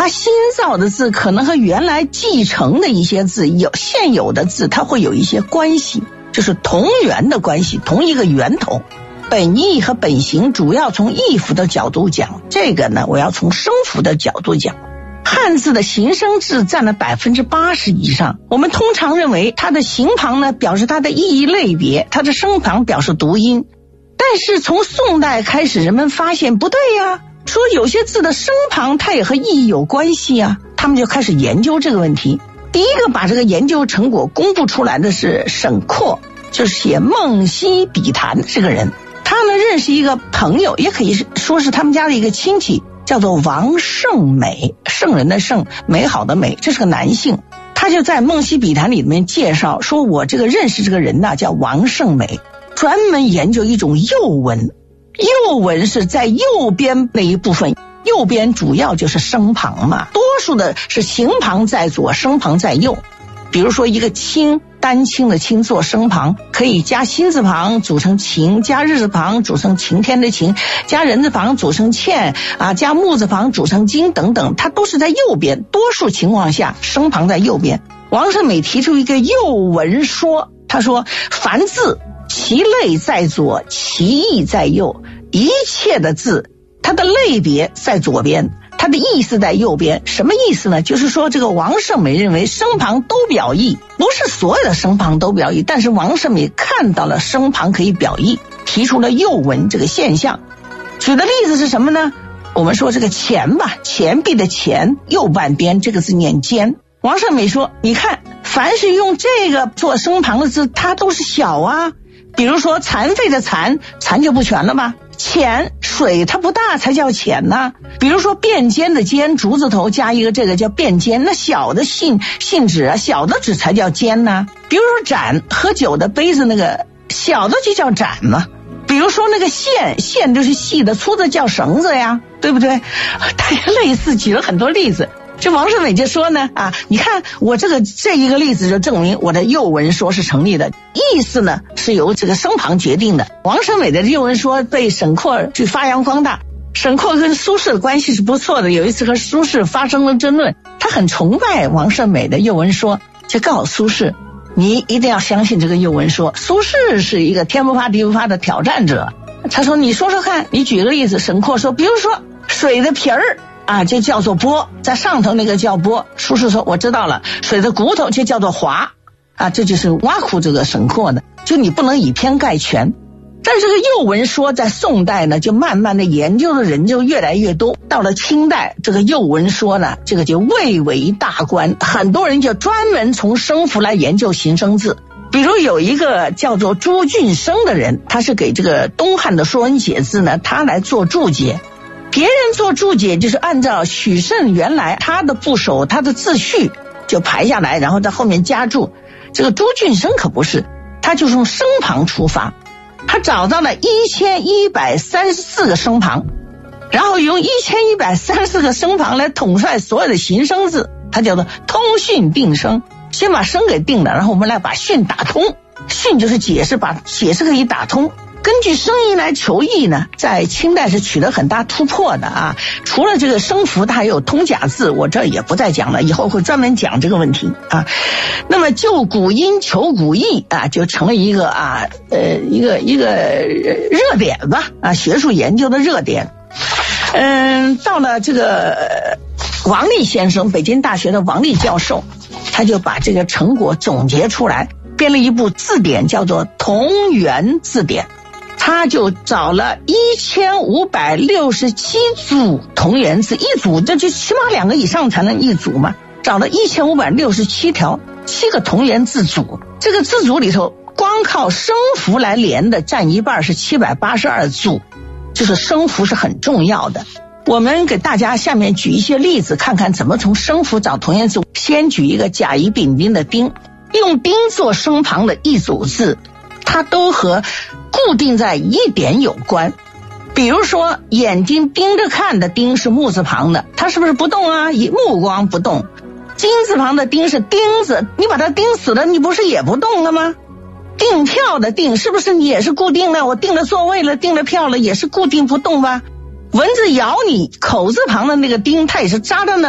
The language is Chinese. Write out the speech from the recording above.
新造的字可能和原来继承的一些字现有的字它会有一些关系，就是同源的关系，同一个源头。本意和本形主要从意符的角度讲，这个呢我要从声符的角度讲。汉字的形声字占了 80% 以上，我们通常认为它的形旁呢表示它的意义类别，它的声旁表示读音。但是从宋代开始，人们发现不对呀，说有些字的声旁它也和意义有关系啊，他们就开始研究这个问题。第一个把这个研究成果公布出来的是沈括，就是写《梦溪笔谈》这个人。他呢认识一个朋友，也可以说是他们家的一个亲戚，叫做王胜美，圣人的圣，美好的美，这是个男性。他就在《梦溪笔谈》里面介绍说，我这个认识这个人呢叫王胜美，专门研究一种右文。右文是在右边那一部分，右边主要就是声旁嘛，多数的是形旁在左，声旁在右。比如说一个清，丹青的青做声旁，可以加心字旁组成晴，加日字旁组成晴天的晴，加人字旁组成欠啊，加木字旁组成金等等，它都是在右边，多数情况下声旁在右边。王胜美提出一个右文说，他说凡字其类在左，其意在右，一切的字它的类别在左边，它的意思在右边。什么意思呢？就是说这个王胜美认为声旁都表意，不是所有的声旁都表意，但是王胜美看到了声旁可以表意，提出了右文这个现象。举的例子是什么呢？我们说这个钱吧，钱币的钱右半边这个字念坚。王胜美说，你看凡是用这个做声旁的字它都是小啊，比如说残废的残，残就不全了吧，浅水它不大才叫浅呢。比如说变尖的尖，竹字头加一个这个叫变尖，那小的信纸啊，小的纸才叫尖呢。比如说盏，喝酒的杯子那个小的就叫盏嘛。比如说那个线就是细的，粗的叫绳子呀，对不对？大家类似举了很多例子。这王胜美就说呢你看我这一个例子就证明我的右文说是成立的，意思呢是由这个声旁决定的。王胜美的右文说被沈括去发扬光大，沈括跟苏轼的关系是不错的，有一次和苏轼发生了争论，他很崇拜王胜美的右文说，就告诉苏轼你一定要相信这个右文说。苏轼是一个天不怕地不怕的挑战者，他说你说说看，你举个例子。沈括说比如说水的皮儿就叫做波，在上头那个叫波。苏轼说我知道了，水的骨头就叫做华这就是挖苦这个沈括的，就你不能以偏概全。但是这个右文说在宋代呢，就慢慢的研究的人就越来越多。到了清代，这个右文说呢，这个就蔚为大观，很多人就专门从声符来研究形声字。比如有一个叫做朱俊生的人，他是给这个东汉的《说文解字》呢，他来做注解。别人做注解就是按照许慎原来他的部首，他的字序就排下来，然后在后面加注。这个朱俊生可不是，他就从声旁出发，他找到了1134个声旁，然后用1134个声旁来统帅所有的形声字，他叫做通训定声。先把声给定了，然后我们来把训打通。训就是解释，把解释可以打通。根据声音来求义呢，在清代是取得很大突破的除了这个声符，它还有通假字，我这也不再讲了，以后会专门讲这个问题那么就古音求古义就成了一个一个热点吧学术研究的热点。到了这个王立先生，北京大学的王立教授，他就把这个成果总结出来，编了一部字典，叫做同源字典。他就找了1567组同源字，一组这就起码2个以上才能一组嘛，找了1567条，7个同源字组。这个字组里头光靠声符来连的占一半，是782组，就是声符是很重要的。我们给大家下面举一些例子，看看怎么从声符找同源字。先举一个甲乙丙丁的丁，用丁做声旁的一组字，它都和固定在一点有关。比如说眼睛盯着看的盯是木字旁的，它是不是不动目光不动。金字旁的丁是钉子，你把它钉死了，你不是也不动了吗？订票的订是不是你也是固定的？我订了座位了，订了票了，也是固定不动吧？蚊子咬你，口字旁的那个钉它也是扎在那